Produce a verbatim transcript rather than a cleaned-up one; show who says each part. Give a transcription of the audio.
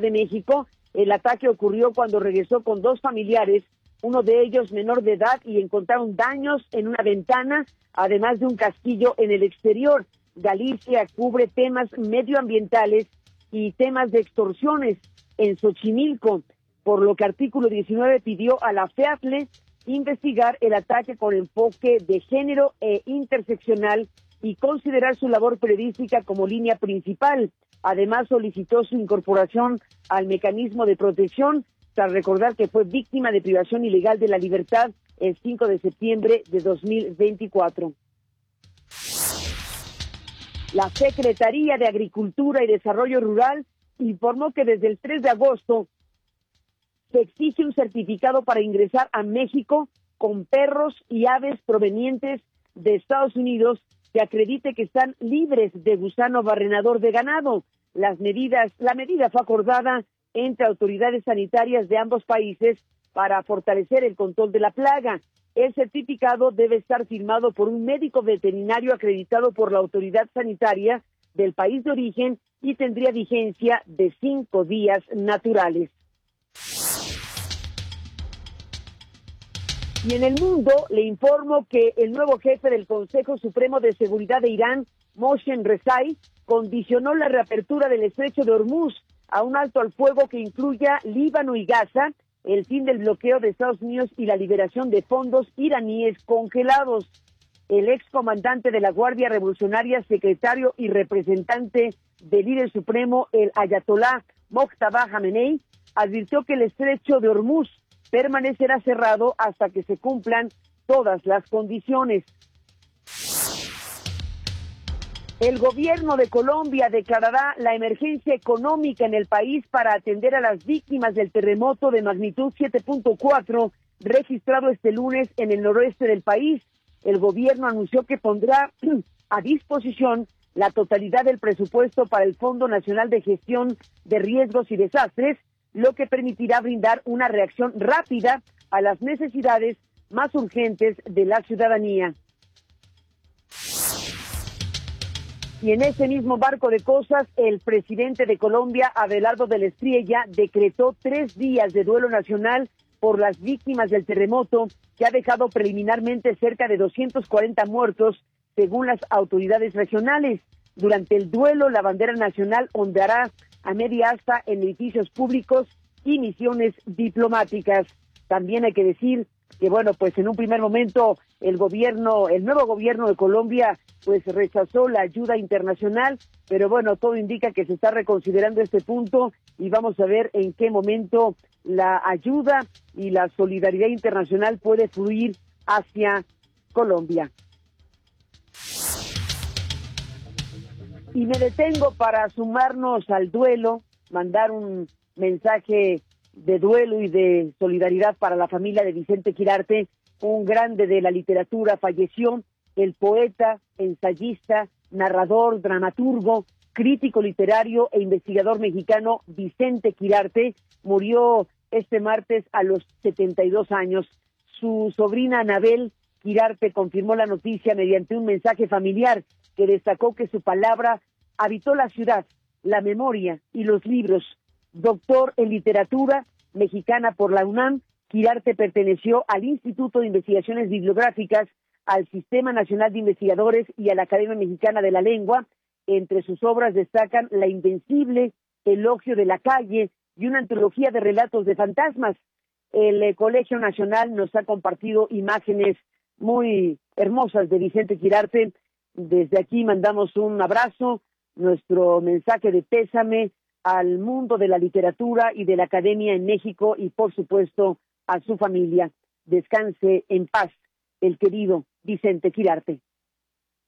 Speaker 1: de México. El ataque ocurrió cuando regresó con dos familiares, uno de ellos menor de edad, y encontraron daños en una ventana, además de un casquillo en el exterior. Galicia cubre temas medioambientales y temas de extorsiones en Xochimilco, por lo que Artículo diecinueve pidió a la FEATLE investigar el ataque con enfoque de género e interseccional y considerar su labor periodística como línea principal. Además, solicitó su incorporación al mecanismo de protección, tras recordar que fue víctima de privación ilegal de la libertad el cinco de septiembre de dos mil veinticuatro. La Secretaría de Agricultura y Desarrollo Rural informó que desde el tres de agosto se exige un certificado para ingresar a México con perros y aves provenientes de Estados Unidos que acredite que están libres de gusano barrenador de ganado. Las medidas, la medida fue acordada entre autoridades sanitarias de ambos países para fortalecer el control de la plaga. El certificado debe estar firmado por un médico veterinario acreditado por la autoridad sanitaria del país de origen y tendría vigencia de cinco días naturales. Y en el mundo le informo que el nuevo jefe del Consejo Supremo de Seguridad de Irán, Mohsen Rezai, condicionó la reapertura del estrecho de Hormuz a un alto al fuego que incluya Líbano y Gaza, el fin del bloqueo de Estados Unidos y la liberación de fondos iraníes congelados. El excomandante de la Guardia Revolucionaria, secretario y representante del líder supremo, el ayatolá Mojtaba Jamenei, advirtió que el estrecho de Hormuz permanecerá cerrado hasta que se cumplan todas las condiciones. El gobierno de Colombia declarará la emergencia económica en el país para atender a las víctimas del terremoto de magnitud siete punto cuatro registrado este lunes en el noroeste del país. El gobierno anunció que pondrá a disposición la totalidad del presupuesto para el Fondo Nacional de Gestión de Riesgos y Desastres, lo que permitirá brindar una reacción rápida a las necesidades más urgentes de la ciudadanía. Y en ese mismo barco de cosas, el presidente de Colombia, Abelardo de la Espriella, decretó tres días de duelo nacional por las víctimas del terremoto, que ha dejado preliminarmente cerca de doscientos cuarenta muertos, según las autoridades regionales. Durante el duelo, la bandera nacional ondeará a media asta en edificios públicos y misiones diplomáticas. También hay que decir que, bueno, pues en un primer momento el gobierno, el nuevo gobierno de Colombia, pues rechazó la ayuda internacional, pero bueno, todo indica que se está reconsiderando este punto y vamos a ver en qué momento la ayuda y la solidaridad internacional puede fluir hacia Colombia. Y me detengo para sumarnos al duelo, mandar un mensaje de duelo y de solidaridad para la familia de Vicente Quirarte, un grande de la literatura. Falleció el poeta, ensayista, narrador, dramaturgo, crítico literario e investigador mexicano Vicente Quirarte. Murió este martes a los setenta y dos años. Su sobrina Anabel Quirarte confirmó la noticia mediante un mensaje familiar que destacó que su palabra habitó la ciudad, la memoria y los libros. Doctor en literatura mexicana por la UNAM, Quirarte perteneció al Instituto de Investigaciones Bibliográficas, al Sistema Nacional de Investigadores y a la Academia Mexicana de la Lengua. Entre sus obras destacan La Invencible, Elogio de la Calle y una antología de relatos de fantasmas. El eh, Colegio Nacional nos ha compartido imágenes muy hermosas de Vicente Quirarte. Desde aquí mandamos un abrazo, nuestro mensaje de pésame al mundo de la literatura y de la academia en México y, por supuesto, a su familia. Descanse en paz el querido Vicente Quirarte.